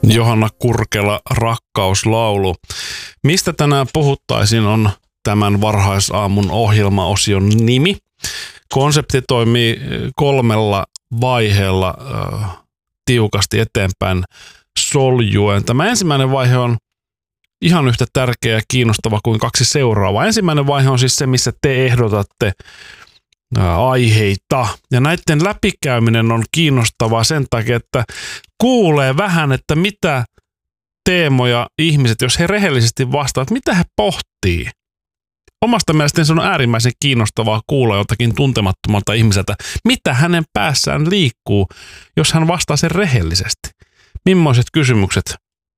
Johanna Kurkela, Rakkauslaulu. Mistä tänään puhuttaisiin on tämän varhaisaamun ohjelmaosion nimi. Konsepti toimii 3 vaiheella tiukasti eteenpäin soljuen. Tämä ensimmäinen vaihe on ihan yhtä tärkeä ja kiinnostava kuin 2 seuraavaa. Ensimmäinen vaihe on siis se, missä te ehdotatte aiheita. Ja näiden läpikäyminen on kiinnostavaa sen takia, että kuulee vähän, että mitä teemoja ihmiset, jos he rehellisesti vastaavat, mitä he pohtii. Omasta mielestäni se on äärimmäisen kiinnostavaa kuulla jotakin tuntemattomalta ihmiseltä, mitä hänen päässään liikkuu, jos hän vastaa sen rehellisesti. Millaiset kysymykset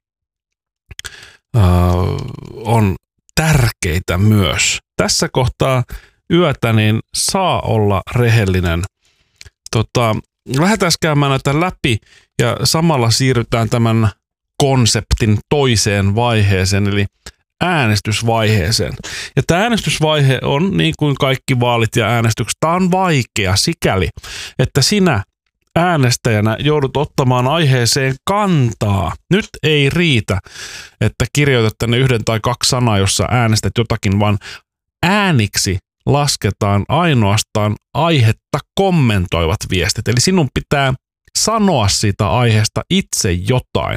on tärkeitä myös. Tässä kohtaa yötä niin saa olla rehellinen. Lähdetään käymään näitä läpi ja samalla siirrytään tämän konseptin toiseen vaiheeseen, eli äänestysvaiheeseen. Ja tämä äänestysvaihe on, niin kuin kaikki vaalit ja äänestykset, tämä on vaikea sikäli, että sinä äänestäjänä joudut ottamaan aiheeseen kantaa. Nyt ei riitä, että kirjoitat tänne 1 tai 2 sanaa, jossa äänestät jotakin, vaan ääniksi lasketaan ainoastaan aihetta kommentoivat viestit. Eli sinun pitää sanoa siitä aiheesta itse jotain.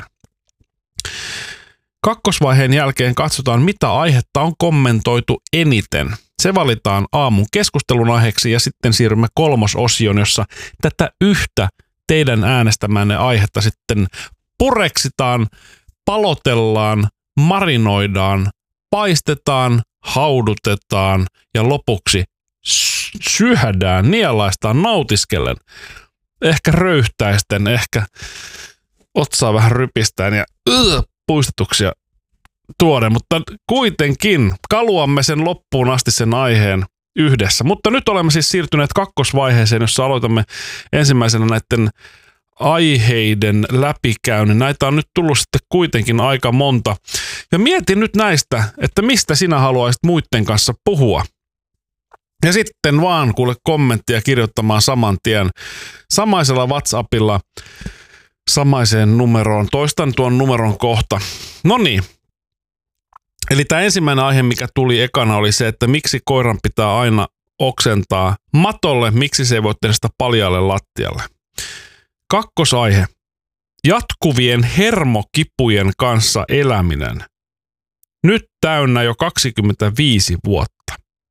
Kakkosvaiheen jälkeen katsotaan, mitä aihetta on kommentoitu eniten. Se valitaan aamun keskustelun aiheeksi ja sitten siirrymme 3. osioon, jossa tätä yhtä teidän äänestämänne aihetta sitten pureksitaan, palotellaan, marinoidaan, paistetaan, haudutetaan ja lopuksi syödään, nielaistaan, nautiskellen. Ehkä röyhtäisten, ehkä otsaa vähän rypistään ja puistetuksia tuoden, mutta kuitenkin kaluamme sen loppuun asti sen aiheen yhdessä. Mutta nyt olemme siis siirtyneet kakkosvaiheeseen, jossa aloitamme ensimmäisenä näiden aiheiden läpikäynnin. Näitä on nyt tullut sitten kuitenkin aika monta. Ja mietin nyt näistä, että mistä sinä haluaisit muiden kanssa puhua. Ja sitten vaan kuule kommenttia kirjoittamaan saman tien samaisella WhatsAppilla samaiseen numeroon. Toistan tuon numeron kohta. No niin. Eli tämä ensimmäinen aihe, mikä tuli ekana, oli se, että miksi koiran pitää aina oksentaa matolle, miksi se ei voi tehdä sitä paljaalle lattialle. Kakkosaihe. Jatkuvien hermokipujen kanssa eläminen. Nyt täynnä jo 25 vuotta.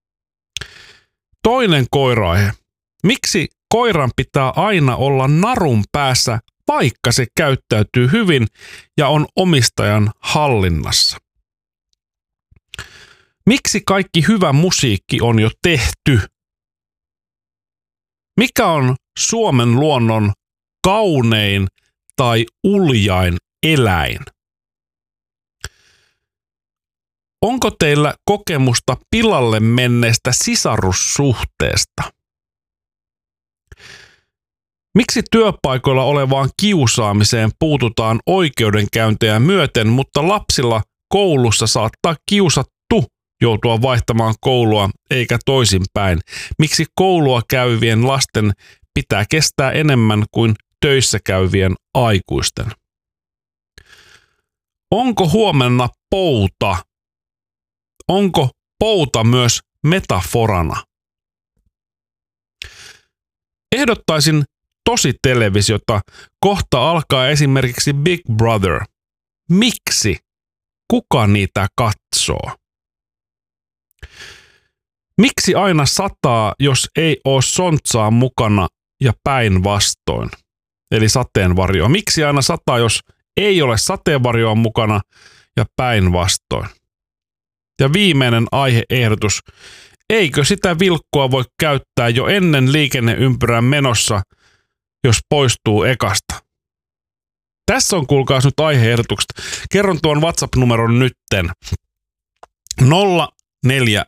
Toinen koira-aihe. Miksi koiran pitää aina olla narun päässä, vaikka se käyttäytyy hyvin ja on omistajan hallinnassa? Miksi kaikki hyvä musiikki on jo tehty? Mikä on Suomen luonnon kaunein tai uljain eläin? Onko teillä kokemusta pilalle menneestä sisarussuhteesta? Miksi työpaikoilla olevaan kiusaamiseen puututaan oikeudenkäyntejä myöten, mutta lapsilla koulussa saattaa kiusattu joutua vaihtamaan koulua eikä toisinpäin? Miksi koulua käyvien lasten pitää kestää enemmän kuin töissä käyvien aikuisten? Onko huomenna pouta? Onko pouta myös metaforana? Ehdottaisin tositelevisiota. Kohta alkaa esimerkiksi Big Brother. Miksi? Kuka niitä katsoo? Miksi aina sataa, jos ei ole sontsaa mukana ja päinvastoin? Eli sateenvarjoa. Miksi aina sataa, jos ei ole sateenvarjoa mukana ja päinvastoin? Ja viimeinen aiheehdotus. Eikö sitä vilkkua voi käyttää jo ennen liikenneympyrän menossa, jos poistuu ekasta? Tässä on kuulkaas nyt aiheehdotukset. Kerron tuon WhatsApp-numeron nytten. 040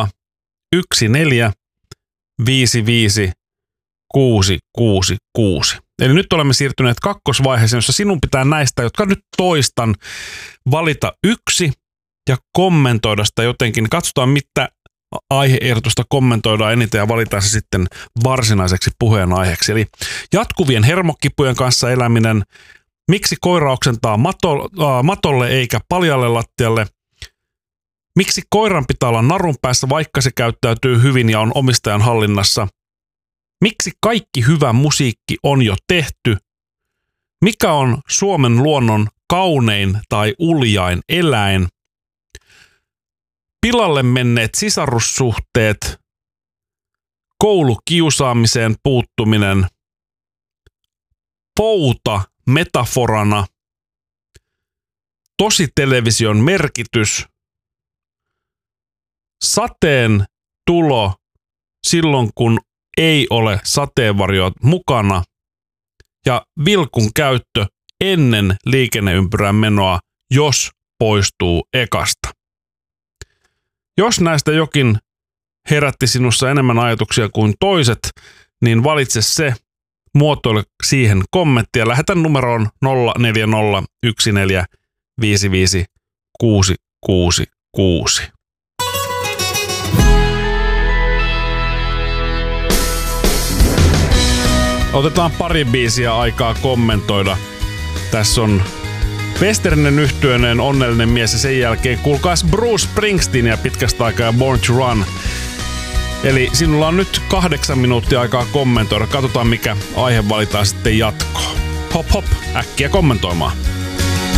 14 55 666. Eli nyt olemme siirtyneet kakkosvaiheeseen, jossa sinun pitää näistä, jotka nyt toistan, valita yksi ja kommentoida sitä jotenkin. Katsotaan, mitä aiheehdotusta kommentoidaan eniten ja valitaan se sitten varsinaiseksi puheenaiheeksi. Eli jatkuvien hermokipujen kanssa eläminen, Miksi koira oksentaa matolle eikä paljalle lattialle? Miksi koiran pitää olla narun päässä, vaikka se käyttäytyy hyvin ja on omistajan hallinnassa? Miksi kaikki hyvä musiikki on jo tehty? Mikä on Suomen luonnon kaunein tai uljain eläin? Pilalle menneet sisarussuhteet, koulukiusaamiseen puuttuminen, pouta metaforana, tositelevision merkitys, sateen tulo silloin kun ei ole sateenvarjoa mukana ja vilkun käyttö ennen liikenneympyrän menoa, jos poistuu ekasta. Jos näistä jokin herätti sinussa enemmän ajatuksia kuin toiset, niin valitse se, muotoile siihen kommenttia. Lähetä numeroon 0401455666. Otetaan pari biisiä aikaa kommentoida. Tässä on Westernen yhtyöneen Onnellinen mies ja sen jälkeen kuulkaas Bruce Springsteen ja pitkästä aikaa Born to Run. Eli sinulla on nyt 8 minuuttia aikaa kommentoida. Katsotaan mikä aihe valitaan sitten jatkoon. Hop hop, äkkiä kommentoimaan.